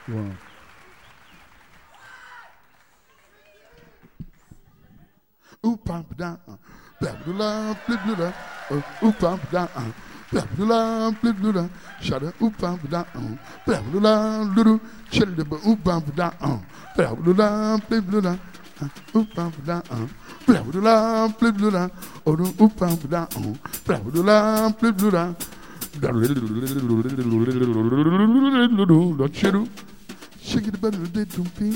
Wow. Oop, pump down. Blah, blah, blah, blah, blah. Oop, pump down. Blah, blah, blah, blah, blah. Shut up. Oop, pump down. Blah, blah, blah, blah. Shut up. Oop, pump down. Blah, blah, blah, blah, blah. Oop, pump down. Blah, blah, blah, blah, blah. Oh, oop, pump down. Blah, blah, blah, blah, blah. Shake it about the two feet.